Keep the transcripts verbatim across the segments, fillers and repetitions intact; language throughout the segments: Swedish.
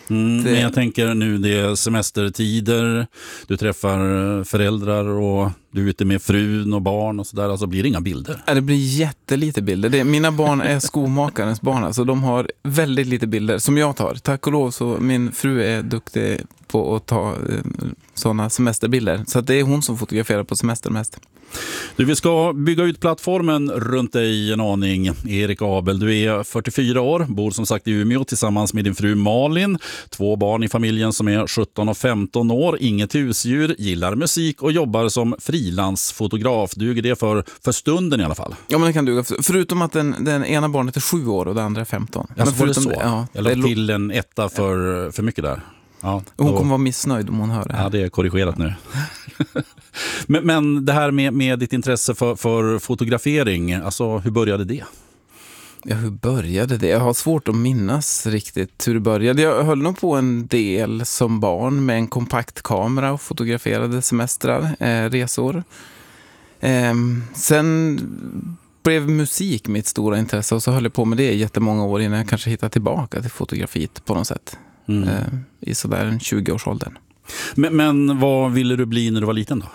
Mm, det... Men jag tänker nu, det är semestertider, du träffar föräldrar och du är ute med frun och barn och sådär, alltså blir det inga bilder? Ja, det blir jättelite bilder. Det, mina barn är skomakarens barn, alltså de har väldigt lite bilder som jag tar. Tack och lov så min fru är duktig på att ta eh, sådana semesterbilder. Så att det är hon som fotograferar på semester mest. Du, vi ska bygga ut plattformen runt dig en aning, Erik Abel. Du är fyrtiofyra år, bor som sagt i Umeå tillsammans med din fru Malin. Två barn i familjen som är sjutton och femton år, inget husdjur, gillar musik och jobbar som frilansfotograf. Duger det för, för stunden i alla fall? Ja, men det kan duga. Förutom att den, den ena barnet är sju år och det andra är femton. Ja, men förutom så. Det, ja, jag låg till en etta för, för mycket där. Ja, hon då... kommer vara missnöjd om hon hör det här. Ja, det är korrigerat nu. men, men det här med, med ditt intresse för, för fotografering, alltså hur började det? Ja, hur började det? Jag har svårt att minnas riktigt hur det började. Jag höll nog på en del som barn med en kompaktkamera och fotograferade semestrar, eh, resor. Eh, sen blev musik mitt stora intresse och så höll jag på med det i jättemånga år innan jag kanske hittade tillbaka till fotografiet på något sätt. Mm. Eh, i sådär en tjugo-årsåldern. Men, men vad ville du bli när du var liten då?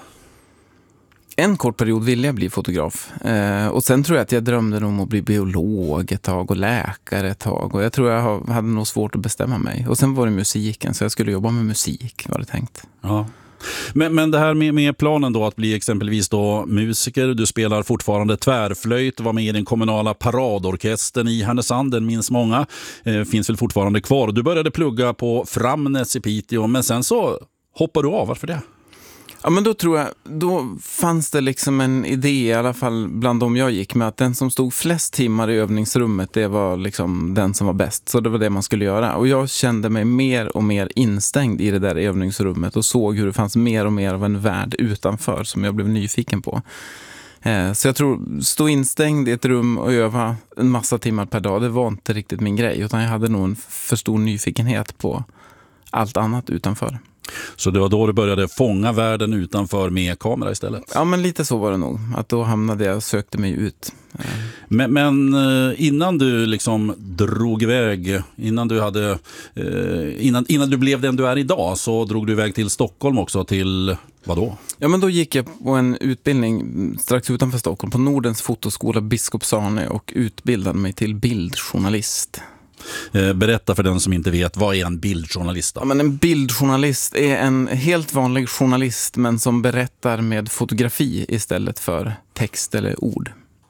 En kort period ville jag bli fotograf. Eh, och sen tror jag att jag drömde om att bli biolog ett tag och läkare ett tag. Och jag tror jag hade nog svårt att bestämma mig. Och sen var det musiken, så jag skulle jobba med musik, var det tänkt. Ja. Men, men det här med, med planen då att bli exempelvis då musiker, du spelar fortfarande tvärflöjt, var med i den kommunala paradorkestern i Härnösand, den minns många, eh, finns väl fortfarande kvar. Du började plugga på Framnäs i Piteå, men sen så hoppar du av, varför det? Ja, men då tror jag, då fanns det liksom en idé, i alla fall bland dem jag gick med, att den som stod flest timmar i övningsrummet, det var liksom den som var bäst. Så det var det man skulle göra. Och jag kände mig mer och mer instängd i det där övningsrummet och såg hur det fanns mer och mer av en värld utanför som jag blev nyfiken på. Så jag tror, stå instängd i ett rum och öva en massa timmar per dag, det var inte riktigt min grej. Utan jag hade nog en för stor nyfikenhet på allt annat utanför. Så det var då du började fånga världen utanför med kamera istället? Ja, men lite så var det nog. Att då hamnade jag och sökte mig ut. Men, men innan du liksom drog iväg, innan du hade innan, innan du blev den du är idag, så drog du iväg till Stockholm också, till vad då? Ja, men då gick jag på en utbildning strax utanför Stockholm på Nordens fotoskola Biskopsarne och utbildade mig till bildjournalist. Berätta för den som inte vet, vad är en bildjournalist då? Ja, men en bildjournalist är en helt vanlig journalist, men som berättar med fotografi istället för text eller ord.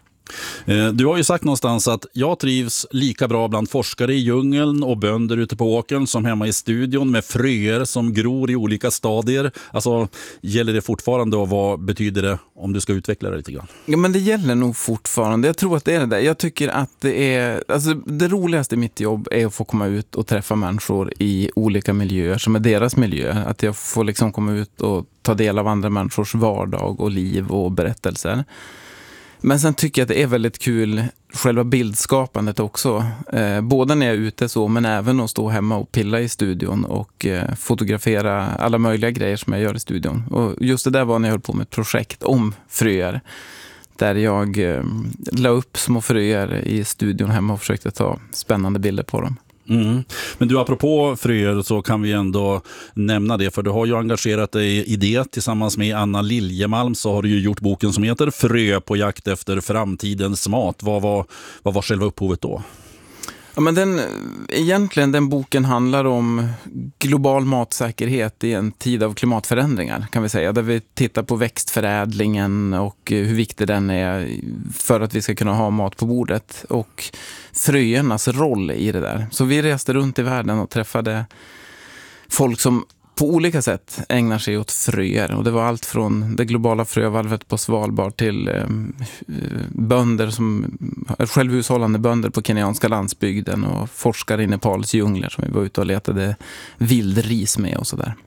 Du har ju sagt någonstans att jag trivs lika bra bland forskare i djungeln och bönder ute på åkern som hemma i studion med fröer som gror i olika stadier. Alltså, gäller det fortfarande och vad betyder det om du ska utveckla det lite grann? Ja, men det gäller nog fortfarande. Jag tror att det är det där. Jag tycker att det är, alltså det roligaste i mitt jobb är att få komma ut och träffa människor i olika miljöer som är deras miljö. Att jag får liksom komma ut och ta del av andra människors vardag och liv och berättelser. Men sen tycker jag att det är väldigt kul själva bildskapandet också. Eh, både när jag är ute så, men även att stå hemma och pilla i studion och eh, fotografera alla möjliga grejer som jag gör i studion. Och just det där var när jag höll på med ett projekt om fröer. Där jag eh, la upp små fröer i studion hemma och försökte ta spännande bilder på dem. Mm. Men du, apropå fröer, så kan vi ändå nämna det, för du har ju engagerat dig i det tillsammans med Anna Liljemalm, så har du ju gjort boken som heter Frö på jakt efter framtidens mat. Vad var, vad var själva upphovet då? Ja, men den, egentligen den boken handlar om global matsäkerhet i en tid av klimatförändringar, kan vi säga. Där vi tittar på växtförädlingen och hur viktig den är för att vi ska kunna ha mat på bordet. Och fröernas roll i det där. Så vi reste runt i världen och träffade folk som på olika sätt ägnar sig åt fröer. Och det var allt från det globala frövalvet på Svalbard till eh, bönder som självhushållande bönder på kenyanska landsbygden och forskare i Nepals djungler som vi var ute och letade vildris med och sådär.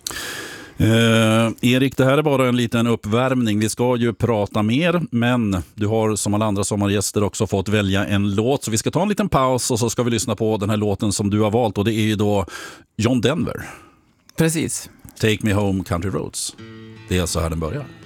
Eh, Erik, det här är bara en liten uppvärmning. Vi ska ju prata mer, men du har som alla andra sommargäster också fått välja en låt. Så vi ska ta en liten paus och så ska vi lyssna på den här låten som du har valt. Och det är ju då John Denver. Precis. Take Me Home Country Roads. Det är så här den börjar.